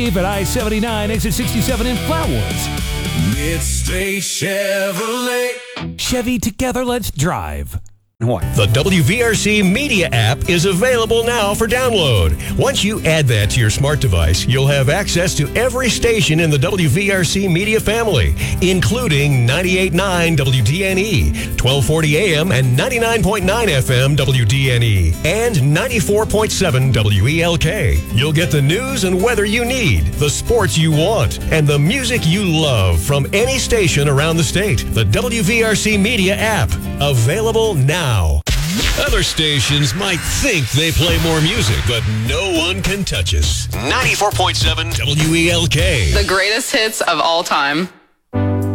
at I-79, exit 67 in Flatwoods. Midstay Chevrolet. Chevy, together, let's drive. What? The WVRC Media app is available now for download. Once you add that to your smart device, you'll have access to every station in the WVRC Media family, including 98.9 WDNE, 1240 AM and 99.9 FM WDNE, and 94.7 WELK. You'll get the news and weather you need, the sports you want, and the music you love from any station around the state. The WVRC Media app, available now. Other stations might think they play more music, but no one can touch us. 94.7 WELK. The greatest hits of all time.